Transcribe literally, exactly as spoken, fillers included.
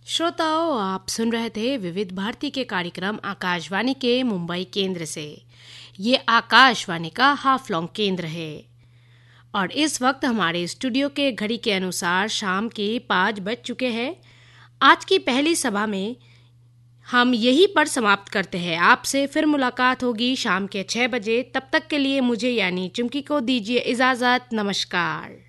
श्रोताओं, आप सुन रहे थे विविध भारती के कार्यक्रम आकाशवाणी के मुंबई केंद्र से। ये आकाशवाणी का हाफ लॉन्ग केंद्र है और इस वक्त हमारे स्टूडियो के घड़ी के अनुसार शाम के पाँच बज चुके हैं। आज की पहली सभा में हम यहीं पर समाप्त करते हैं। आपसे फिर मुलाकात होगी शाम के छह बजे। तब तक के लिए मुझे यानी चुमकी को दीजिए इजाज़त। नमस्कार।